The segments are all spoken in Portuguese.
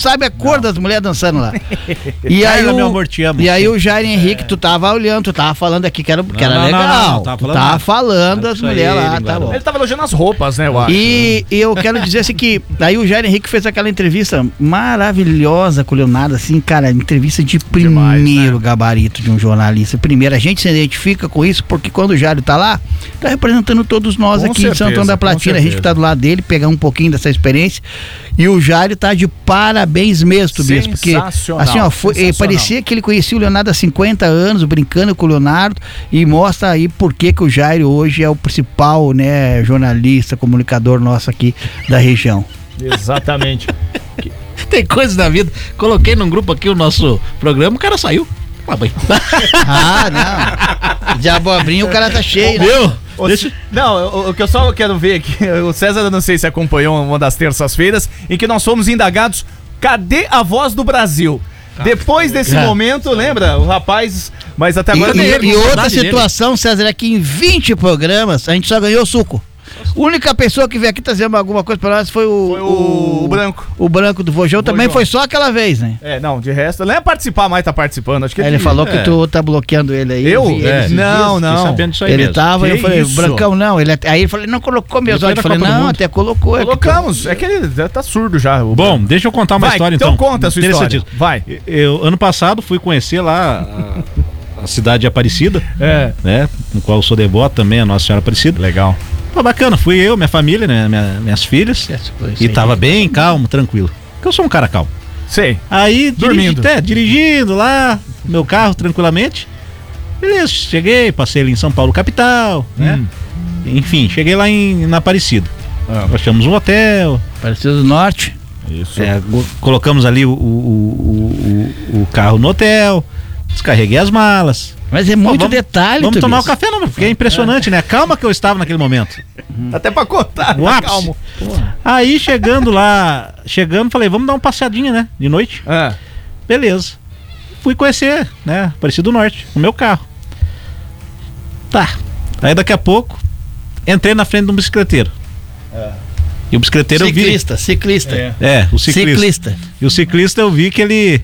sabe a cor das mulheres dançando lá. E aí, meu amor, te amo. E aí o Jair Henrique, tu tava olhando, tu tava falando aqui que era legal. Tu tava falando das mulheres lá, tá bom. Ele tava elogiando as roupas, né, eu acho. E eu quero dizer assim que aí o Jair Henrique fez aquela entrevista maravilhosa com o Leonardo, assim, cara, entrevista de primeiro gabarito de um jornalista. Primeiro, a gente se identifica com isso porque quando o Jair tá lá, tá representando todos nós aqui em Santo Antônio da Platina, a gente tá do lado dele, pegar um pouquinho dessa experiência. E o Jair tá de parabéns mesmo, Tobias, porque assim, ó, parecia que ele conhecia o Leonardo há 50 anos, brincando com o Leonardo, e mostra aí por que o Jair hoje é o principal, né, jornalista, comunicador nosso aqui da região. Exatamente. Tem coisas da vida. Coloquei num grupo aqui o nosso programa, o cara saiu. Não. De abobrinha o cara tá cheio, né? Não, o que eu só quero ver aqui, o César, eu não sei se acompanhou uma das terças-feiras, em que nós fomos indagados, cadê a Voz do Brasil? Depois desse momento, lembra? O rapaz, mas até agora... E outra situação, César, é que em 20 programas a gente só ganhou suco. A única pessoa que veio aqui trazer alguma coisa pra nós foi o Branco. O Branco do Vojão também foi só aquela vez, né? Não, de resto, não é participar, mas tá participando. Acho que ele falou que tu tá bloqueando ele aí. Não. Sabendo disso aí ele mesmo. Tava, eu falei, Brancão, não. Aí ele falou, não colocou meus olhos. Eu falei, não, até colocou. Colocamos, é que ele tá surdo já. Bom, deixa eu contar uma história então. Então conta a sua história. Vai. Eu, ano passado, fui conhecer lá a cidade de Aparecida, né? No qual eu sou devoto também, a Nossa Senhora Aparecida. Legal. Pô, bacana, fui eu, minha família, né? Minhas filhas. E tava bem calmo, tranquilo. Porque eu sou um cara calmo. Sei. Aí, dirigindo lá, meu carro tranquilamente. Beleza, cheguei, passei ali em São Paulo, capital, né? Enfim, cheguei lá na Aparecida. Achamos um hotel. Aparecida do Norte. Isso. Colocamos ali o carro no hotel, descarreguei as malas. Mas é muito detalhe, vamos tomar o café, não, porque é impressionante, né? A calma que eu estava naquele momento. Até pra contar, tá calmo. Aí chegando, falei, vamos dar uma passeadinha, né? De noite. Beleza. Fui conhecer, né? Aparecido do Norte, o meu carro. Tá. Aí daqui a pouco, entrei na frente de um bicicleteiro. E o bicicleteiro ciclista. O ciclista. E o ciclista eu vi que ele...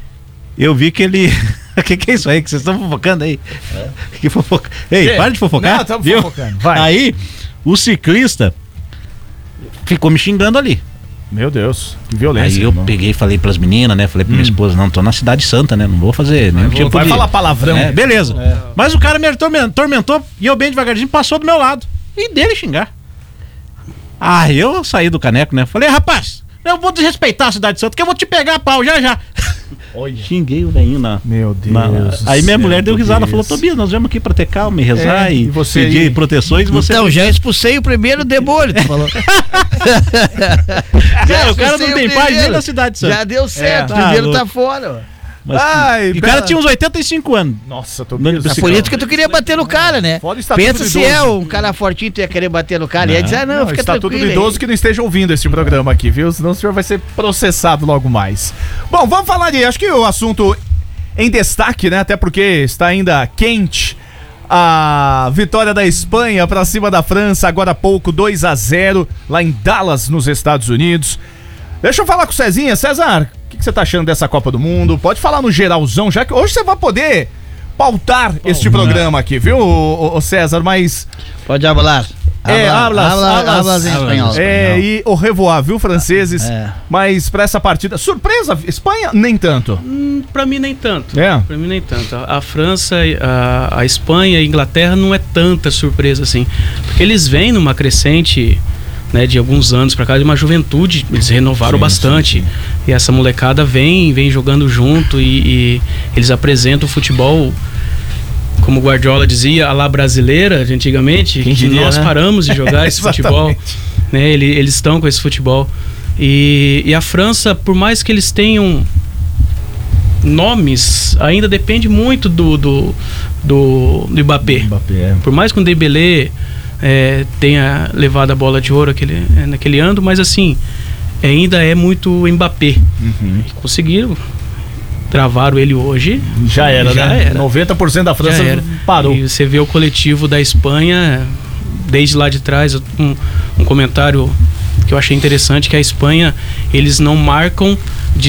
O que é isso aí que vocês estão fofocando aí? Que fofoca? Ei, para de fofocar. Não, estamos fofocando. Vai. Aí, o ciclista ficou me xingando ali. Meu Deus, que violência. Aí eu peguei e falei pras meninas, né? Falei pra minha esposa, não, tô na Cidade Santa, né? Não vou fazer nenhum tipo de... Vai falar palavrão. Beleza. Mas o cara me atormentou e eu bem devagarzinho passou do meu lado. E dele xingar. Aí eu saí do caneco, né? Falei, rapaz, eu vou desrespeitar a Cidade Santa, que eu vou te pegar a pau já. Xinguei o velhinho na... Meu Deus. Aí minha mulher deu risada, falou, Tobias, nós viemos aqui pra ter calma e rezar e você pedir proteções. Então, já expulsei o primeiro demônio, tu falou. O cara não tem paz nem na Cidade Santa. Já deu certo, o primeiro tá fora, ó. E o cara tinha uns 85 anos. Nossa, Tobias. É por isso que tu queria bater no cara, né? Pensa se um cara fortinho, tu ia querer bater no cara. Ia dizer, não, fica tranquilo. Está tudo idoso que não esteja ouvindo esse programa aqui, viu? Senão o senhor vai ser processado logo mais. Bom, vamos falar acho que o assunto em destaque, né? Até porque está ainda quente. A vitória da Espanha pra cima da França, agora há pouco, 2-0, lá em Dallas, nos Estados Unidos. Deixa eu falar com o Cezinha. César, o que você tá achando dessa Copa do Mundo? Pode falar no geralzão, já que hoje você vai poder pautar este programa aqui, viu, o César, mas... Pode falar. Hablas em espanhol. E o revoar, viu, franceses? Mas pra essa partida, surpresa, Espanha, nem tanto. Pra mim nem tanto. Pra mim nem tanto. A França, a Espanha e a Inglaterra não é tanta surpresa assim. Porque eles vêm numa crescente, né, de alguns anos pra cá, de uma juventude, eles renovaram bastante. E essa molecada vem jogando junto e eles apresentam o futebol, como o Guardiola dizia, a lá brasileira, antigamente, que nós paramos de jogar esse futebol, né? Eles estão com esse futebol. E a França, por mais que eles tenham nomes, ainda depende muito do Mbappé. Por mais que o Dembélé tenha levado a bola de ouro naquele ano, mas assim, ainda é muito Mbappé. Conseguiram, travaram ele hoje. Já era. 90% da França parou. E você vê o coletivo da Espanha desde lá de trás. Um comentário que eu achei interessante, que a Espanha, eles não marcam